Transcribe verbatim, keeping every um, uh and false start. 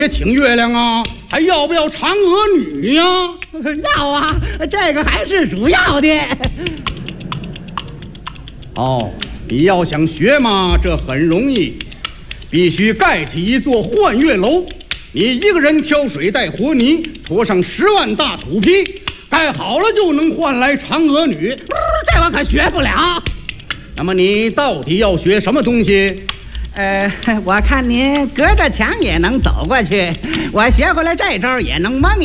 请月亮啊，还要不要嫦娥女呀？ 要啊，这个还是主要的。 哦，你要想学嘛，这很容易，必须盖起一座幻月楼。你一个人挑水带和泥，驮上十万大土坯，盖好了就能换来嫦娥女。 这我可学不了。 那么你到底要学什么东西？ 呃，我看您隔着墙也能走过去，我学会了这招也能蒙